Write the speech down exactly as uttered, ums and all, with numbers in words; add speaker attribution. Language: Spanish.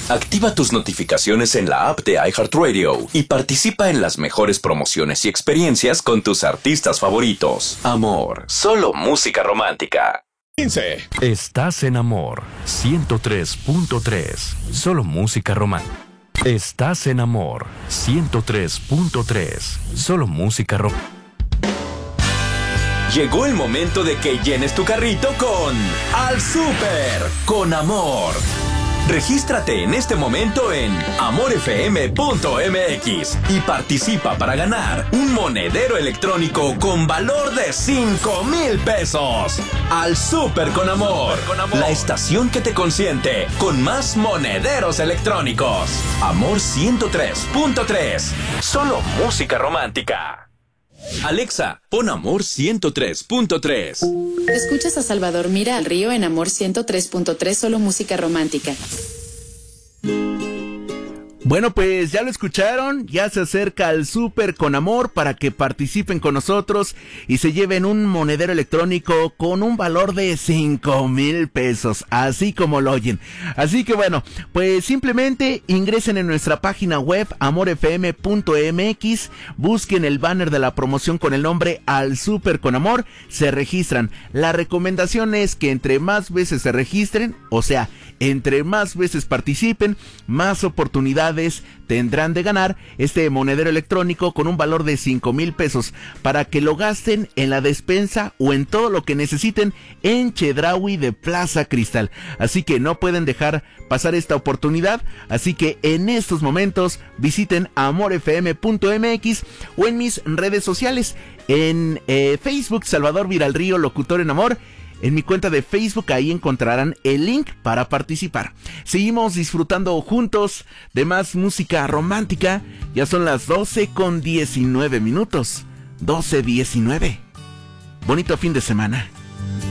Speaker 1: Activa tus notificaciones en la app de iHeartRadio y participa en las mejores promociones y experiencias con tus artistas favoritos. Amor, solo música romántica.
Speaker 2: quince.
Speaker 3: Estás en Amor ciento tres punto tres. Solo música romántica. Estás en Amor ciento tres punto tres. Solo música romántica.
Speaker 1: Llegó el momento de que llenes tu carrito con Al Súper con Amor. Regístrate en este momento en amor f m punto m x y participa para ganar un monedero electrónico con valor de cinco mil pesos. Al Súper con Amor, la estación que te consiente con más monederos electrónicos. Amor ciento tres punto tres, solo música romántica. Alexa, pon Amor ciento tres punto tres.
Speaker 4: Escuchas a Salvador Mira al Río en Amor ciento tres punto tres, solo música romántica.
Speaker 5: Bueno, pues ya lo escucharon, ya se acerca Al Súper con Amor para que participen con nosotros y se lleven un monedero electrónico con un valor de cinco mil pesos, así como lo oyen. Así que bueno, pues simplemente ingresen en nuestra página web amor f m punto m x, busquen el banner de la promoción con el nombre Al Súper con Amor, se registran. La recomendación es que entre más veces se registren, o sea, entre más veces participen, más oportunidades tendrán de ganar este monedero electrónico con un valor de cinco mil pesos para que lo gasten en la despensa o en todo lo que necesiten en Chedraui de Plaza Cristal. Así que no pueden dejar pasar esta oportunidad, así que en estos momentos visiten amor f m punto m x o en mis redes sociales, en eh, Facebook Salvador Viralrío Locutor en Amor. En mi cuenta de Facebook, ahí encontrarán el link para participar. Seguimos disfrutando juntos de más música romántica. Ya son las doce con diecinueve minutos. doce diecinueve. Bonito fin de semana.